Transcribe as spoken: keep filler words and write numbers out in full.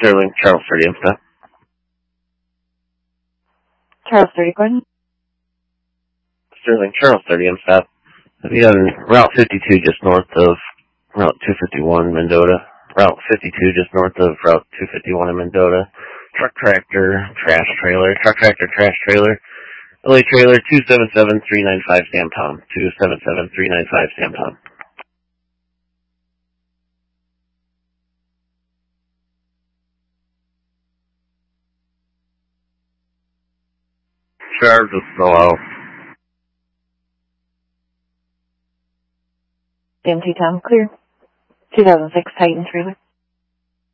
Sterling, Charles thirty, M stop. Charles thirty, Gordon. Sterling, Charles thirty, M stop. I'll be on Route fifty-two just north of Route two fifty-one, Mendota. Route fifty-two just north of Route two fifty-one in Mendota. Truck tractor, trash trailer, truck tractor, trash trailer. L A trailer, two seven seven three nine five Sam Tom. two seven seven three nine five Sam Tom. Charge is still out. M T Tom, clear. two thousand six Titan trailer.